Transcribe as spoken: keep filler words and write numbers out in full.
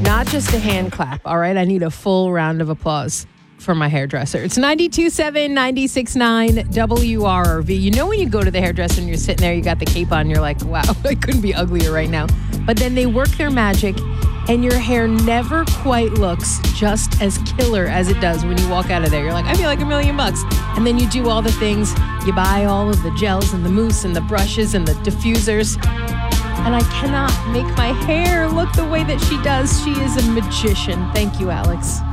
Not just a hand clap, all right? I need a full round of applause for my hairdresser. It's ninety-two point seven, ninety-six point nine W R R V. You know when you go to the hairdresser and you're sitting there, you got the cape on, you're like, wow, I couldn't be uglier right now. But then they work their magic and your hair never quite looks just as killer as it does when you walk out of there. You're like, I feel like a million bucks. And then you do all the things. You buy all of the gels and the mousse and the brushes and the diffusers. And I cannot make my hair look the way that she does. She is a magician. Thank you, Alex.